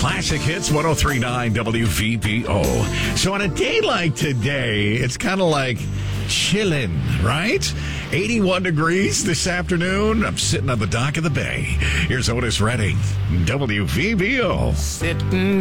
Classic Hits 103.9 WVBO. So on a day like today, it's kind of like chilling, right? 81 degrees this afternoon. I'm sitting on the dock of the bay. Here's Otis Redding, WVBO. Sitting